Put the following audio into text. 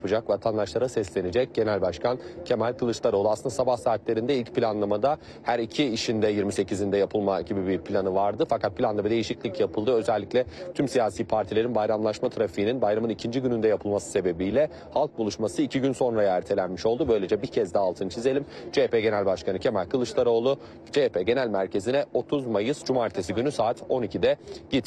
yapacak, vatandaşlara seslenecek Genel Başkan Kemal Kılıçdaroğlu. Aslında sabah saatlerinde ilk planlamada her iki işin de 28'inde yapılma gibi bir planı vardı. Fakat planda bir değişiklik yapıldı. Özellikle tüm siyasi partilerin bayramlaşma trafiğinin bayramın ikinci gününde yapılması sebebiyle halk buluşması 2 gün sonraya ertelenmiş oldu. Böylece bir kez daha altını çizelim. CHP Genel Başkanı Kemal Kılıçdaroğlu CHP Genel Merkezi'ne 30 Mayıs Cumartesi günü saat 12'de gitmiş.